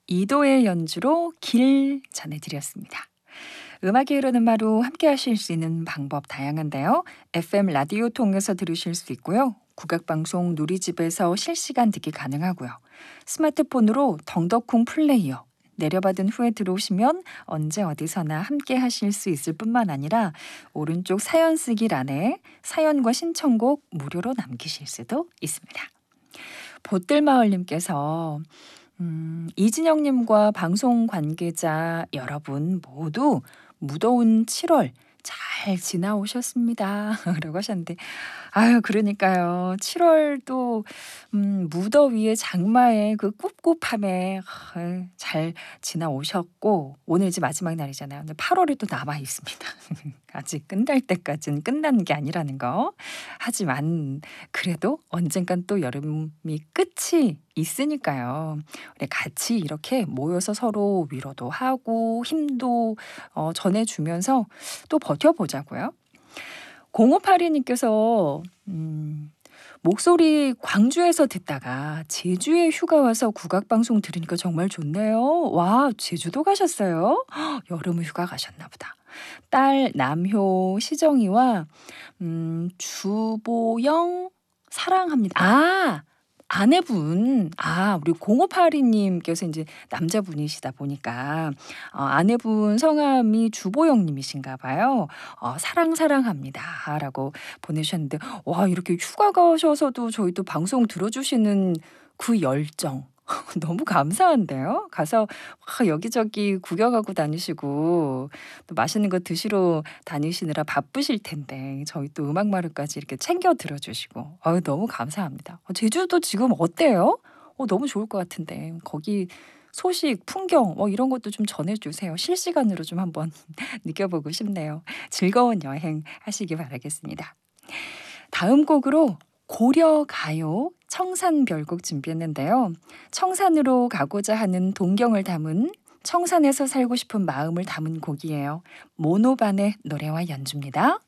이도의 연주로 길 전해드렸습니다. 음악이 흐르는 마루 함께 하실 수 있는 방법 다양한데요. FM 라디오 통해서 들으실 수 있고요. 국악방송 누리집에서 실시간 듣기 가능하고요. 스마트폰으로 덩덕쿵 플레이어 내려받은 후에 들어오시면 언제 어디서나 함께 하실 수 있을 뿐만 아니라 오른쪽 사연 쓰기 란에 사연과 신청곡 무료로 남기실 수도 있습니다. 보뜰마을님께서 이진영님과 방송 관계자 여러분 모두 무더운 7월 잘 지나오셨습니다. 라고 하셨는데, 아유, 그러니까요. 7월도 무더위에 장마의 그 꿉꿉함에 잘 지나오셨고, 오늘 이제 마지막 날이잖아요. 근데 8월이 또 남아 있습니다. 아직 끝날 때까지는 끝나는 게 아니라는 거. 하지만 그래도 언젠간 또 여름이 끝이 있으니까요. 우리 같이 이렇게 모여서 서로 위로도 하고 힘도 전해주면서 또 버텨보자고요. 0582님께서 목소리 광주에서 듣다가 제주에 휴가 와서 국악방송 들으니까 정말 좋네요. 와, 제주도 가셨어요? 여름 휴가 가셨나 보다. 딸 남효 시정이와 주보영 사랑합니다. 아내분. 우리 0582님께서 이제 남자분이시다 보니까 아내분 성함이 주보영님이신가 봐요. 사랑합니다. 라고 보내주셨는데, 와, 이렇게 휴가 가셔서도 저희 또 방송 들어주시는 그 열정. 너무 감사한데요. 가서 여기저기 구경하고 다니시고 또 맛있는 거 드시러 다니시느라 바쁘실 텐데 저희 또 음악 마루까지 이렇게 챙겨 들어주시고 너무 감사합니다. 제주도 지금 어때요? 너무 좋을 것 같은데 거기 소식, 풍경 이런 것도 좀 전해주세요. 실시간으로 좀 한번 느껴보고 싶네요. 즐거운 여행 하시기 바라겠습니다. 다음 곡으로 고려가요 청산별곡 준비했는데요. 청산으로 가고자 하는 동경을 담은 청산에서 살고 싶은 마음을 담은 곡이에요. 모노반의 노래와 연주입니다.